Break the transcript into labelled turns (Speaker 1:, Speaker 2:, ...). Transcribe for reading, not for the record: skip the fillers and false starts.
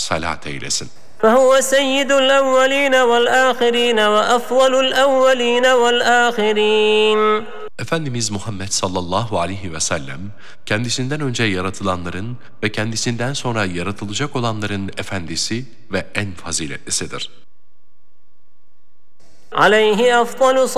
Speaker 1: salat eylesin.
Speaker 2: فهو سيد الأولين والآخرين وأفضل الأولين والآخرين.
Speaker 1: Efendimiz Muhammed sallallahu aleyhi ve sellem, kendisinden önce yaratılanların ve kendisinden sonra yaratılacak olanların efendisi ve en faziletlisidir.
Speaker 2: عليه أفضل